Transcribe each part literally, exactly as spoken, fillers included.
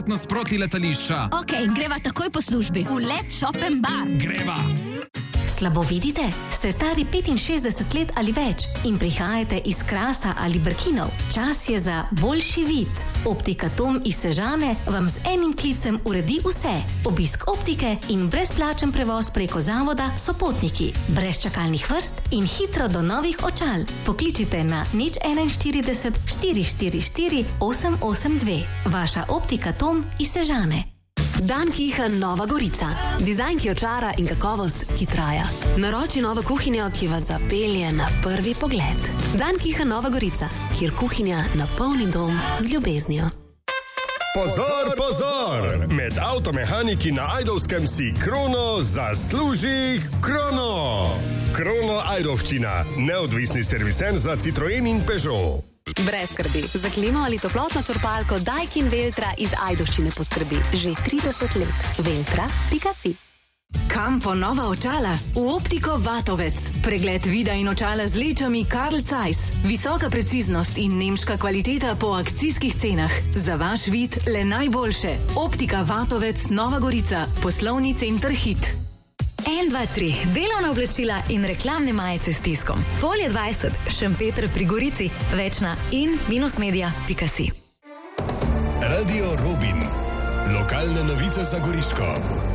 nasproti letališča. Ok, greva takoj po službi. V Let Shop and Bar. Greva. Slabo vidite? Ste stari petinšestdeset let ali več in prihajate iz Krasa ali Brkinov? Čas je za boljši vid. Optika Tom iz Sežane vam z enim klicem uredi vse. Obisk optike in brezplačen prevoz preko zavoda Sopotniki. Brez čakalnih vrst in hitro do novih očal. Pokličite na nič enainštirideset štiri štiri štiri osem osem dve. Vaša Optika Tom iz Sežane. Dan Kiha Nova Gorica. Dizajn, ki očara in kakovost, ki traja. Naroči novo kuhinjo, ki vas zapelje na prvi pogled. Dan Kiha Nova Gorica, kjer kuhinja napolni dom z ljubeznijo. Pozor, pozor! Med avtomehaniki na Ajdovskem si Krono zasluži Krono! Krono Ajdovščina, neodvisni serviser za Citroen in Peugeot. Brez skrbi. Za klimo ali toplotno črpalko Daikin Veltra iz Ajdovščine poskrbi že trideset let. Veltra pika si. Kam po nova očala? V Optiko Vatovec. Pregled vida in očala z lečami Carl Zeiss. Visoka preciznost in nemška kvaliteta po akcijskih cenah. Za vaš vid le najboljše. Optika Vatovec Nova Gorica. Poslovni center Hit. en, dva, tri. Delovna oblačila in reklamne majice s tiskom. Polje dvajset. Šempeter pri Gorici. Več na in minus media pika si. Radio Robin. Lokalne novice za Goriško.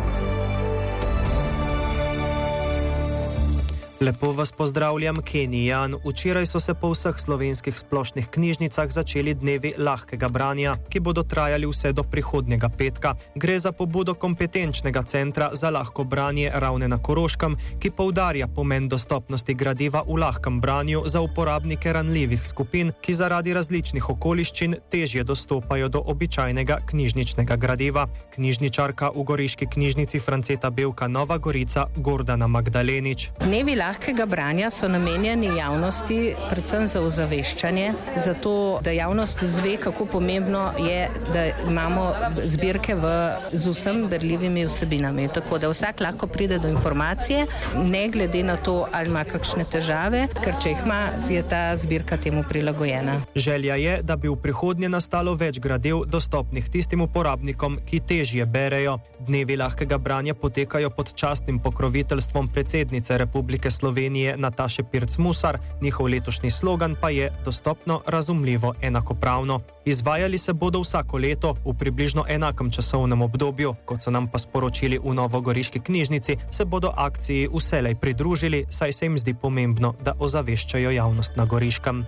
Lepo vas pozdravljam, Kenny Jan. Včeraj so se po vseh slovenskih splošnih knjižnicah začeli dnevi lahkega branja, ki bodo trajali vse do prihodnjega petka. Gre za pobudo kompetenčnega centra za lahko branje Ravne na Koroškem, ki poudarja pomen dostopnosti gradiva v lahkem branju za uporabnike ranljivih skupin, ki zaradi različnih okoliščin težje dostopajo do običajnega knjižničnega gradiva. Knjižničarka v Goriški knjižnici Franceta Bevka Nova Gorica Gordana Magdalenič. Dnevi lahkega branja so namenjeni javnosti predvsem za ozaveščanje, zato da javnost zve, kako pomembno je, da imamo zbirke v, z vsem berljivimi vsebinami. Tako da vsak lahko pride do informacije, ne glede na to, ali ima kakšne težave, ker če jih ima, je ta zbirka temu prilagojena. Želja je, da bi v prihodnje nastalo več gradiv dostopnih tistim uporabnikom, ki težje berejo. Dnevi lahkega branja potekajo pod častnim pokroviteljstvom predsednice Republike Slovenije Nataše Pirc-Musar, njihov letošnji slogan pa je dostopno, razumljivo, enakopravno. Izvajali se bodo vsako leto v približno enakem časovnem obdobju, kot so nam pa sporočili v Novogoriški knjižnici, se bodo akciji vselej pridružili, saj se jim zdi pomembno, da ozaveščajo javnost na Goriškem.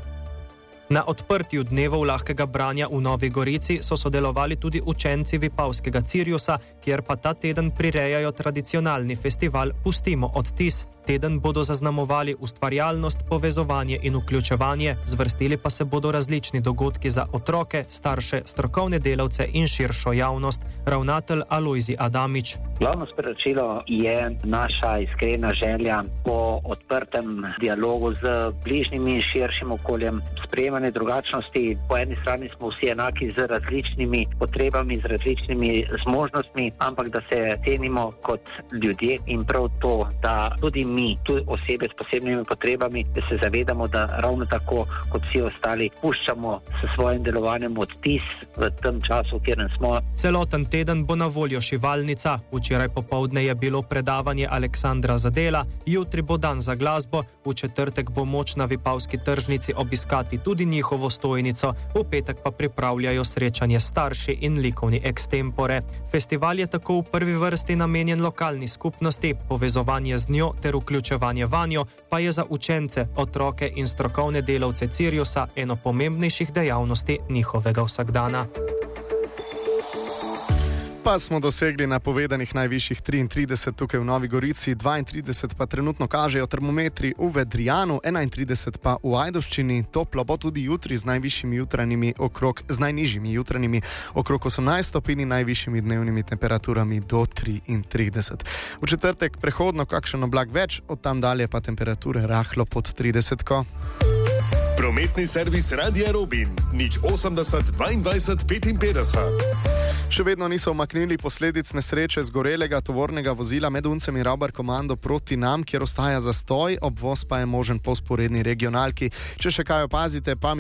Na odprtju dnevov lahkega branja v Novi Gorici so sodelovali tudi učenci Vipavskega Cirjusa, kjer pa ta teden prirejajo tradicionalni festival Pustimo odtis. Teden bodo zaznamovali ustvarjalnost, povezovanje in vključevanje, zvrstili pa se bodo različni dogodki za otroke, starše, strokovne delavce in širšo javnost. Ravnatelj Alojzij Adamič. Glavno sporočilo je naša iskrena želja po odprtem dialogu z bližnjimi in širšim okoljem, sprejemanje drugačnosti. Po eni strani smo vsi enaki z različnimi potrebami, z različnimi zmožnostmi, ampak da se cenimo kot ljudje in prav to, da tudi mi, tudi osebe s posebnimi potrebami, da se zavedamo, da ravno tako kot vsi ostali puščamo s svojim delovanjem odtis v tem času, kjer smo. Celoten teden bo na voljo šivalnica. Včeraj popoldne je bilo predavanje Aleksandra Zadela, jutri bo dan za glasbo, v četrtek bo moč na Vipavski tržnici obiskati tudi njihovo stojnico, v petek pa pripravljajo srečanje starši in likovni ekstempore. Festival je tako v prvi vrsti namenjen lokalni skupnosti, povezovanje z njo ter vključevanje vanjo pa je za učence, otroke in strokovne delavce Cirjusa eno pomembnejših dejavnosti njihovega vsakdana. Pa smo dosegli napovedanih najvišjih triintrideset tukaj v Novi Gorici, dvaintrideset pa trenutno kažejo termometri v Vedrijanu, enaintrideset pa v Ajdovščini. Toplo bo tudi jutri z najvišjimi jutranjimi okrog, z najnižjimi jutranjimi okrog osemnajst stopinj in najvišjimi dnevnimi temperaturami do triintrideset. V četrtek prehodno kakšen oblak več, od tam dalje pa temperature rahlo pod tridesetko. Prometni servis Radia Robin, nič osemdeset dvaindvajset petinpetdeset. Še vedno niso umaknili posledic nesreče zgorelega tovornega vozila med Uncem in Ravbar komando proti nam, kjer ostaja zastoj, obvoz pa je možen po vzporedni regionalki. Če še kaj opazite, pa